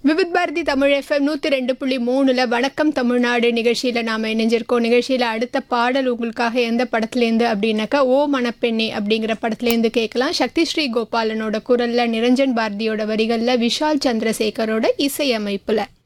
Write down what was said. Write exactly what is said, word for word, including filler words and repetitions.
Vividh Bharathi Tamil FM நூற்றி ரெண்டு புள்ளி மூணுல வணக்கம் தமிழ்நாடு நிகழ்ச்சியில் நாம் இணைஞ்சிருக்கோம். நிகழ்ச்சியில் அடுத்த பாடல் உங்களுக்காக எந்த படத்துலேருந்து அப்படின்னாக்கா ஓ மணப்பெண்ணே அப்படிங்கிற படத்துலேருந்து கேட்கலாம். சக்தி ஸ்ரீ கோபாலனோட குரலில், நிரஞ்சன் பாரதியோட வரிகளில், விஷால் சந்திரசேகரோட இசையமைப்பில்.